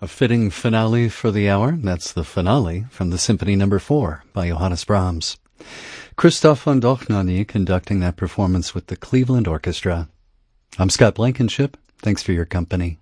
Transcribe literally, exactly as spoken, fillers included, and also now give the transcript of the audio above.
A fitting finale for the hour. That's the finale from the Symphony Number Four by Johannes Brahms. Christoph von Dohnanyi conducting that performance with the Cleveland Orchestra. I'm Scott Blankenship. Thanks for your company.